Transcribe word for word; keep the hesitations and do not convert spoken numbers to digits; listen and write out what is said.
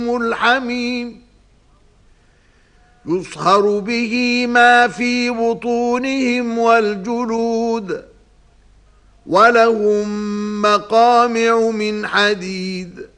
الحميم يصهر به ما في بطونهم والجلود ولهم مقامع من حديد